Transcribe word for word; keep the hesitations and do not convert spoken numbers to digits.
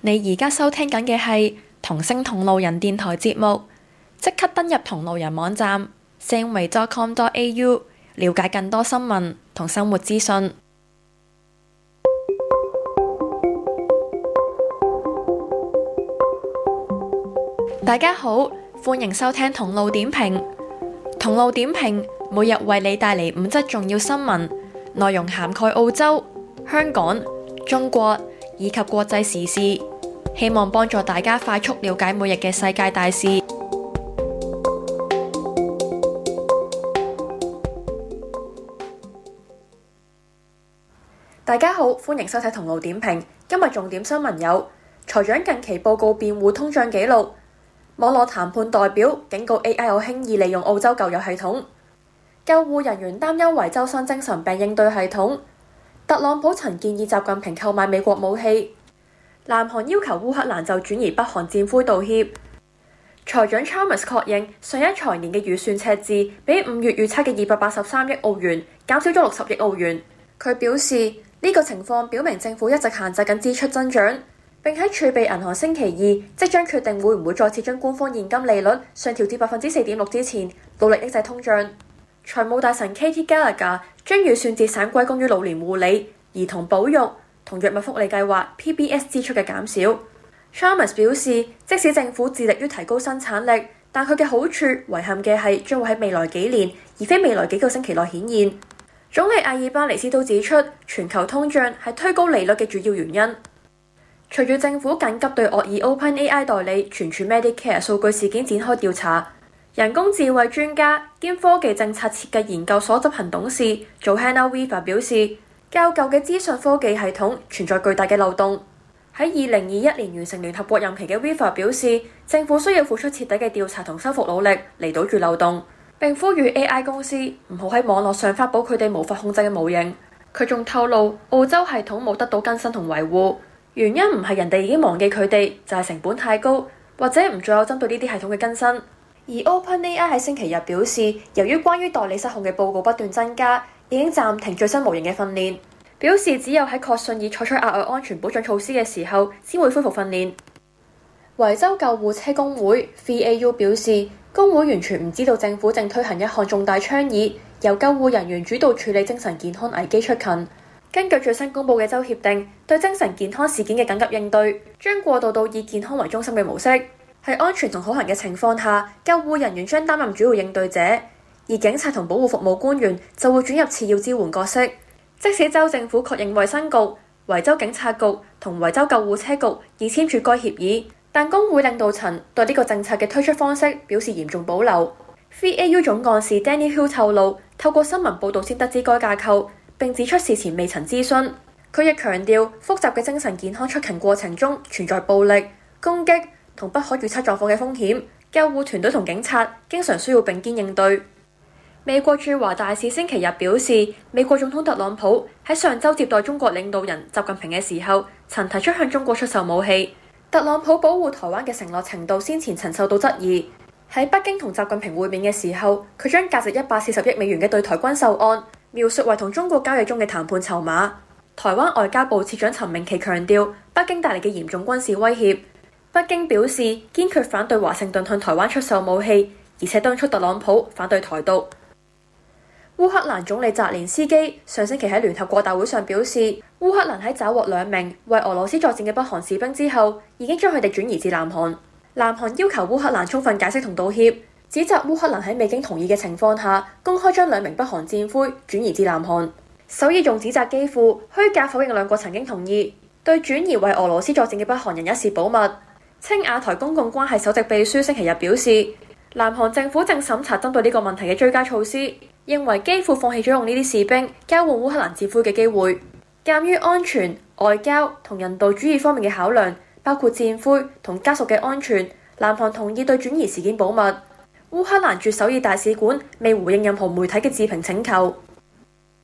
你而家收聽緊嘅係同聲同路人電台節目，即刻登入同路人網站 sandway dot com dot a u 了解更多新聞同生活資訊。大家好，歡迎收聽同路點評。同路點評每日為你帶嚟五則重要新聞，內容涵蓋澳洲、香港、中國以及國際時事，希望幫助大家快速了解每日嘅世界大事。大家好，歡迎收睇同路點評。今日重點新聞有：財長近期報告辯護通脹紀錄，網絡談判代表警告 A I 有輕易利用澳洲舊有系統，救護人員擔憂維州新精神病應對系統，特朗普曾建議習近平購買美國武器，南韓要求烏克蘭就轉移北韓戰灰道歉。財長 Chalmers 確認上一財年嘅預算赤字比五月預測嘅二百八十三億澳元減少咗六十億澳元。佢表示呢個情況表明政府一直限制緊支出增長，並喺儲備銀行星期二即將決定會唔會再次將官方現金利率上調至百分之四點六之前，努力抑制通脹。財務大臣 Katie Gallagher 將預算節省歸功於老年護理、兒童保育同藥物福利計劃 P B S 支出嘅減少。Chalmers 表示，即使政府致力於提高生產力，但佢嘅好處遺憾嘅係將會喺未來幾年，而非未來幾個星期內顯現。總理阿爾巴尼斯都指出，全球通脹係推高利率嘅主要原因。隨住政府緊急對惡意 OpenAI 代理存儲 Medicare 數據事件展開調查，人工智慧專家兼科技政策設計研究所執行董事 Johanna Weaver 表示，較舊嘅資訊科技系統存在巨大嘅漏洞。喺二零二一年完成聯合國任期嘅 Weaver 表示，政府需要付出徹底嘅調查同修復努力嚟堵住漏洞，並呼籲 A I 公司唔好喺網絡上發布佢哋無法控制嘅模型。佢仲透露，澳洲系統冇得到更新同維護，原因唔係人哋已經忘記佢哋，就係成本太高，或者唔再有針對呢啲系統嘅更新。而 OpenAI 喺星期日表示，由於關於代理失控嘅報告不斷增加，已經暫停最新模型嘅訓練，表示只有喺確信已採取額外安全保障措施嘅時候，先會恢復訓練。維州救護車工會 V A U 表示，工會完全唔知道政府正推行一項重大倡議，由救護人員主導處理精神健康危機出勤。根據最新公布嘅州協定，對精神健康事件嘅緊急應對將過渡到以健康為中心嘅模式。喺安全同可行嘅情況下，救護人員將擔任主要應對者，而警察同保護服務官員就會轉入次要支援角色。即使州政府確認衛生局、維州警察局同維州救護車局已簽署該協議，但工會領導層對呢個政策嘅推出方式表示嚴重保留。V A U 總幹事 Danny Hill 透露，透過新聞報導先得知該架構，並指出事前未曾諮詢。佢亦強調，複雜嘅精神健康出勤過程中存在暴力、攻擊同不可預測狀況嘅風險，救護團隊同警察經常需要並肩應對。美國駐華大使星期日表示，美國總統特朗普喺上週接待中國領導人習近平嘅時候，曾提出向中國出售武器。特朗普保護台灣嘅承諾程度先前曾受到質疑。喺北京同習近平會面嘅時候，佢將價值一百四十億美元嘅對台軍售案描述為同中國交易中嘅談判籌碼。台灣外交部次長陳明奇強調，北京帶嚟嘅嚴重軍事威脅。北京表示堅決反對華盛頓向台灣出售武器，而且敦促特朗普反對台獨。烏克蘭總理澤連斯基上星期喺聯合國大會上表示，烏克蘭喺找獲兩名為俄羅斯作戰嘅北韓士兵之後，已經將佢哋轉移至南韓。南韓要求烏克蘭充分解釋同道歉，指責烏克蘭喺未經同意嘅情況下，公開將兩名北韓戰俘轉移至南韓。首爾仲指責基輔虛假否認兩國曾經同意對轉移為俄羅斯作戰嘅北韓人一事保密。青瓦台公共關係首席秘書星期日表示，南韓政府正審查針對呢個問題嘅追加措施，認為基輔放棄咗用呢啲士兵交換烏克蘭戰俘嘅機會。鑑於安全、外交同人道主義方面嘅考量，包括戰俘同家屬嘅安全，南韓同意對轉移事件保密。烏克蘭駐首爾大使館未回應任何媒體嘅置評請求。